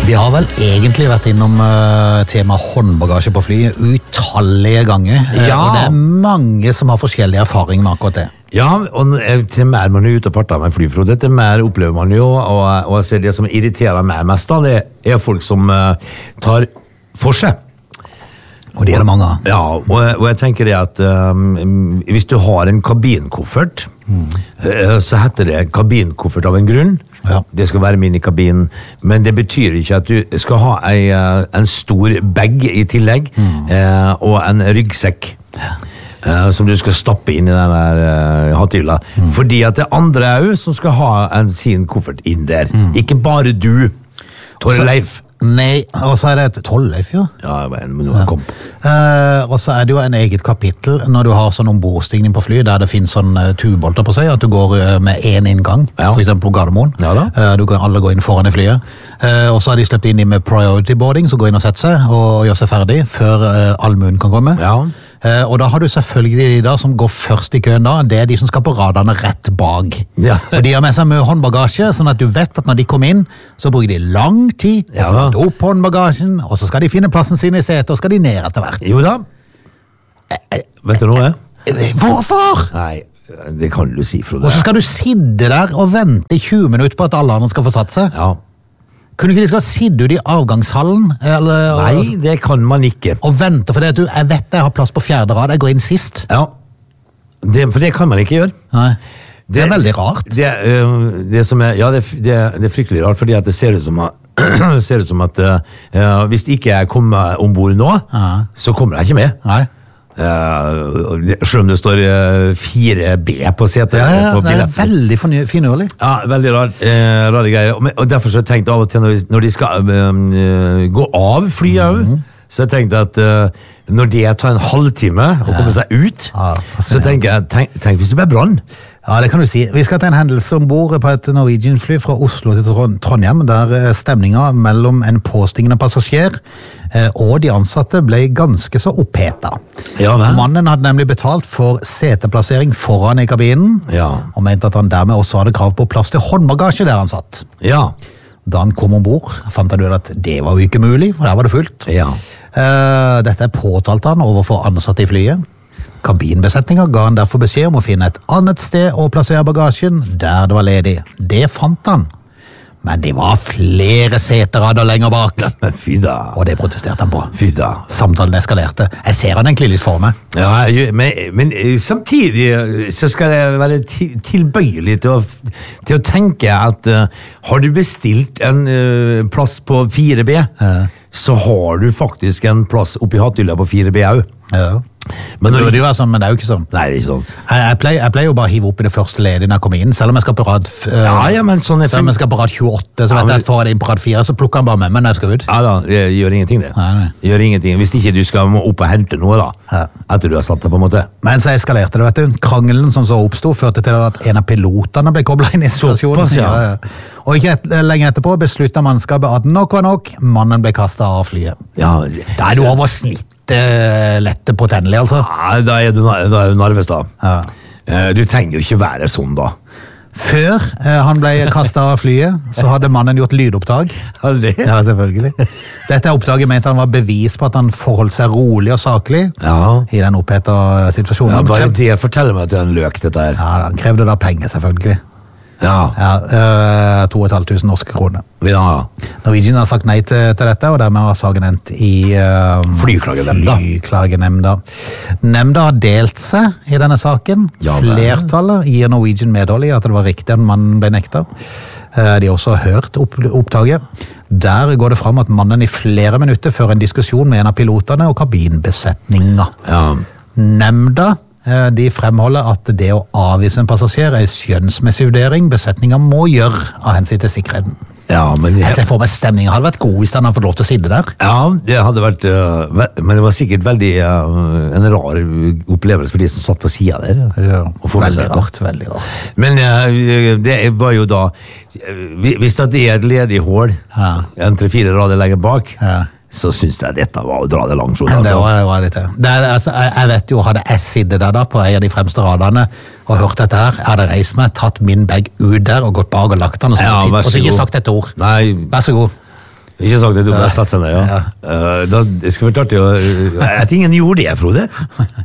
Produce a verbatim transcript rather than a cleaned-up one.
Vi har vel egentlig vært innom uh, tema håndbagasje på flyet utallige ganger. Ja. Uh, og det er mange som har forskjellige erfaring med akkurat det. Ja, og til mer man er ute og farter med flyfrode, til mer opplever man jo, og, og jeg ser det som irriterer meg mest da, det er folk som uh, tar for seg. Og det er det mange av. Ja, og, og jeg tenker det at um, hvis du har en kabinkoffert, mm. uh, så heter det kabinkoffert av en grunn. Ja. Det skal være min i kabinen, men det betyr ikke at du skal ha ei, uh, en stor bag i tillegg, mm. uh, og en ryggsekk. Ja. Uh, som du skal stappe inn i den der uh, hattyla. Mm. Fordi at det andre er jo som skal ha en sin koffert inn der. Mm. Ikke bare du, Torleif. Nei, og så er det et Torleif, ja. Ja, men noe kom på. Uh, og så er det jo en eget kapittel når du har sånn ombordstigning på fly, der det finnes sånn uh, tubolter på seg, at du går uh, med en inngang, ja. For eksempel på Gardermoen. Ja da. Uh, du kan alle gå inn foran i flyet. Uh, og så har de slept inn de med priority boarding, så går inn og setter seg og gjør seg ferdig før uh, allmuen kan komme. Ja. Uh, og da har du selvfølgelig de da som går først i køen da, det er de som skal på radene rett bak. Ja. Og de har med seg med håndbagasje, sånn at du vet at når de kommer inn, så bruker de lang tid ja, å få opp håndbagasjen, og så skal de finne plassen sin i setet, og skal de ned etter hvert. Jo da. Vet du noe? Hvorfor? Nei, det kan du si, Frode. Og så skal du sitte der og vente i tjue minutter på at alle andre skal få satt seg. Ja. Kunne ikke de skal sitte ut i avgangshallen? Eller, Nei, og, det kan man ikke. Og vente, for det at du, jeg vet jeg har plass på fjerde rad, jeg går inn sist. Ja, det, for det kan man ikke gjøre. Nei. Det er det, veldig rart. Det, uh, det som er, ja, det, det, det er fryktelig rart, fordi at det ser ut som at, ser ut som at uh, hvis ikke jeg kommer ombord nå, ja. Så kommer jeg ikke med. Nei. Uh, selv om det står uh, fire B på setet. Ja, ja, på det er veldig finurlig. Ja, veldig rar, uh, rare greier. Og, og derfor så har jeg tenkt av og til når de, når de skal uh, gå av flyet, mm. Så jeg tenkte at uh, når det tar en halvtime å komme seg ut, ja, så tenker jeg, tenk, tenk hvis det blir brann. Ja, det kan du si. Vi skal ta en hendelse ombord på et Norwegian-fly fra Oslo til Trondheim, der stemninga mellom en påstigende passasjer og de ansatte ble ganske så oppheta. Ja, mannen hadde nemlig betalt for seteplassering foran i kabinen, ja. Og mente at han dermed også hadde krav på plass til håndbagasje der han satt. Ja. Da han kom ombord, fant han ut at det var jo ikke mulig, for der var det fullt. Ja. Uh, dette er påtalt han overfor ansatte i flyet. Kabinbesetninger ga han derfor beskjed om å finne et annet sted å plassere bagasjen der det var ledig. Det fant han. Men det var flere seterader lenger bak. Men fy da. Og det protesterte han på. Fy da. Samtalen eskalerte. Jeg ser han egentlig litt for meg. Ja, men, men samtidig så skal jeg være tilbøyelig til å, til å tenke at uh, har du bestilt en uh, plass på fire B, ja. Så har du faktisk en plass oppi hatthylla på fire B også. Ja. Men det burde jo være sånn, men det er jo ikke sånn. Nei, det er ikke sånn. Jeg, jeg, pleier, jeg pleier jo bare å hive opp i det første ledet når jeg kommer inn, selv om jeg skal på rad uh, ja, ja, men sånn selv om jeg skal på rad tjueåtte, så ja, vet men... jeg at for inn på rad fire, så plukker han bare med meg når jeg skal ut. Ja da, det gjør ingenting det. Nei, nei. Det gjør ingenting, hvis ikke du skal opp og hente noe da, ja. Etter du har satt det på en måte. Men så eskalerte det, vet du. Krangelen som så oppstod, førte til at en av pilotene ble koblet inn i situasjonen. Såpass, ja. Ja, ja. Og ikke et, lenge etterpå besluttet mannskapet at nok var nok, mannen ble kastet av flyet. Ja, da er du over snittet lette på tennelig, altså. Ja, da er du, da er du nervøs da. Ja. Du trenger jo ikke være sånn da. Før eh, han ble kastet av flyet, så hadde mannen gjort lydopptak. Aldri? Ja, selvfølgelig. Dette opptaket mente han var bevis på at han forholdt seg rolig og saklig ja. I den oppheta situasjonen. Ja, bare det forteller meg at det er en løk, dette her. Ja, han krevde da penger, selvfølgelig. Ja. Ja, uh, to og et halvt tusen norske kroner. Ja. Norwegian har sagt nei til, til dette, og dermed har saken endt i uh, Flyklagenemnda. Flyklagenemnda. Nemnda har delt seg i denne saken. Ja, flertallet gir Norwegian medhold i at det var riktig at mannen ble nekta. Uh, de har også hørt opp, opptaket. Der går det fram at mannen i flere minutter fører en diskusjon med en av pilotene og kabinbesetninga. Ja. Nemnda de fremholder at det å avvise en passasjer er en skjønnsmessig vurdering besetningen må gjøre av hensyn til sikkerheten. Ja, men... Jeg ser for meg stemningen hadde vært god hvis han hadde fått lov til å sitte der. Ja, det hadde vært... Uh, men det var sikkert veldig uh, en rar opplevelse for de som satt på siden der. Ja, veldig rart, veldig rart. Men uh, det var jo da... Hvis det er et ledig hål, ja. En tre-fire rader lenger bak... Ja. Så synes jeg dette var å dra det langt. Altså. Det var, var litt det. det er, altså, jeg, jeg vet jo, hadde jeg sittet der da på en av de fremste radene og hørt dette her, jeg hadde reist meg, tatt min bag ut der og gått bak og lagt den og, ja, og så ikke sagt et ord. Nei. Vær så god. Ikke sagt det, du ble satt seg ned, ja. Uh, da, det skulle vært artig å... At ingen gjorde det, Frode.